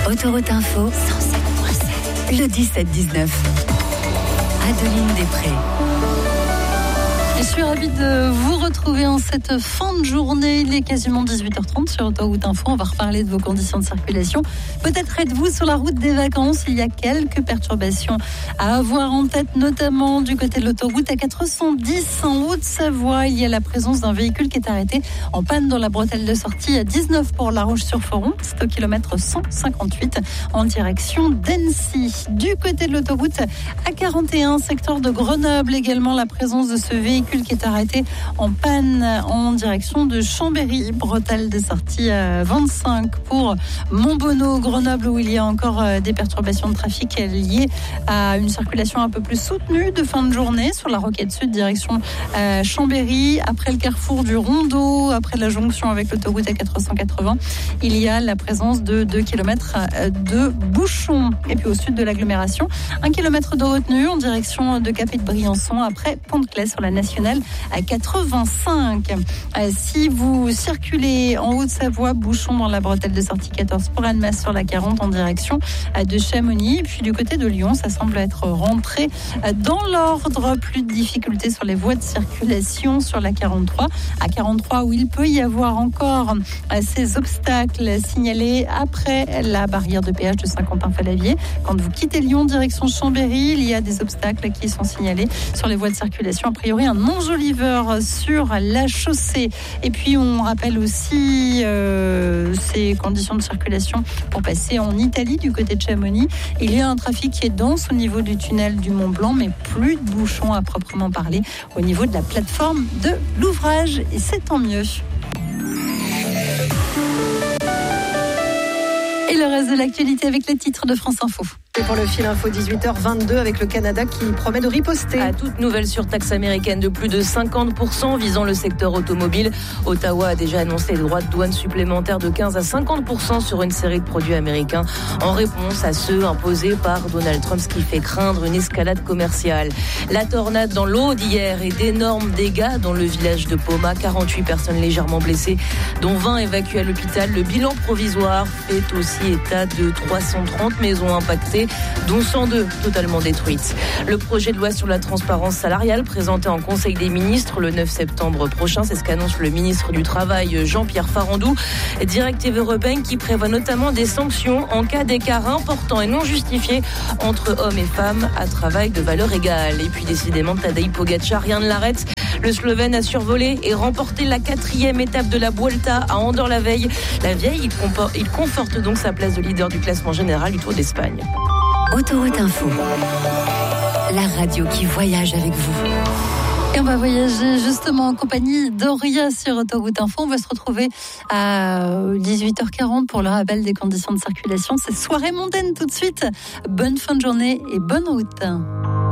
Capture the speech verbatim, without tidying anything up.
Autoroute Info, cent sept virgule sept. Le dix-sept dix-neuf. Adeline Després. Je suis ravie de vous retrouver en cette fin de journée. Il est quasiment dix-huit heures trente sur Autoroute Info. On va reparler de vos conditions de circulation. Peut-être êtes-vous sur la route des vacances. Il y a quelques perturbations à avoir en tête, notamment du côté de l'autoroute A quatre cent dix en Haute-Savoie. Il y a la présence d'un véhicule qui est arrêté en panne dans la bretelle de sortie à dix-neuf pour La Roche-sur-Foron. C'est au kilomètre cent cinquante-huit en direction d'Annecy. Du côté de l'autoroute A quarante et un, secteur de Grenoble, également la présence de ce véhicule qui est arrêté en panne en direction de Chambéry. Bretelle de sortie à vingt-cinq pour Montbonneau, Grenoble, où il y a encore des perturbations de trafic liées à une circulation un peu plus soutenue de fin de journée sur la Roquette Sud, direction Chambéry. Après le carrefour du Rondeau, après la jonction avec l'autoroute A quatre cent quatre-vingts, il y a la présence de deux kilomètres de bouchons. Et puis au sud de l'agglomération, un kilomètre de retenue en direction de Cap et de Briançon après Pont-de-Claix sur la nationale à quatre-vingt-cinq. Si vous circulez en Haute-Savoie, bouchon dans la bretelle de sortie quatorze pour Annemasse sur la quarante en direction de Chamonix. Puis du côté de Lyon, ça semble être rentré dans l'ordre. Plus de difficultés sur les voies de circulation sur la quarante-trois. À quarante-trois, où il peut y avoir encore ces obstacles signalés après la barrière de péage de Saint-Quentin-Fallavier. Quand vous quittez Lyon, direction Chambéry, il y a des obstacles qui sont signalés sur les voies de circulation. A priori, un enjoliveur sur la chaussée. Et puis on rappelle aussi euh, ces conditions de circulation pour passer en Italie du côté de Chamonix. Il y a un trafic qui est dense au niveau du tunnel du Mont Blanc, mais plus de bouchons à proprement parler au niveau de la plateforme de l'ouvrage. Et c'est tant mieux. Et le reste de l'actualité avec les titres de France Info. C'est pour le fil info dix-huit heures vingt-deux avec le Canada qui promet de riposter. À toute nouvelle surtaxe américaine de plus de cinquante pour cent visant le secteur automobile. Ottawa a déjà annoncé des droits de douane supplémentaires de quinze à cinquante pour cent sur une série de produits américains en réponse à ceux imposés par Donald Trump, ce qui fait craindre une escalade commerciale. La tornade dans l'Aude hier et d'énormes dégâts dans le village de Poma. quarante-huit personnes légèrement blessées, dont vingt évacuées à l'hôpital. Le bilan provisoire fait aussi état de trois cent trente maisons impactées, dont cent deux totalement détruites. Le projet de loi sur la transparence salariale présenté en Conseil des ministres le neuf septembre prochain, c'est ce qu'annonce le ministre du Travail Jean-Pierre Farandou. Directive européenne qui prévoit notamment des sanctions en cas d'écart important et non justifié entre hommes et femmes à travail de valeur égale. Et puis décidément, Tadej Pogačar, rien ne l'arrête. Le Slovène a survolé et remporté la quatrième étape de la Vuelta à Andorre la veille. La vieille, il, comporte, il conforte donc sa place de leader du classement général du Tour d'Espagne. Autoroute Info, la radio qui voyage avec vous. Et on va voyager justement en compagnie d'Auria sur Autoroute Info. On va se retrouver à dix-huit heures quarante pour le rappel des conditions de circulation. C'est soirée mondaine tout de suite. Bonne fin de journée et bonne route.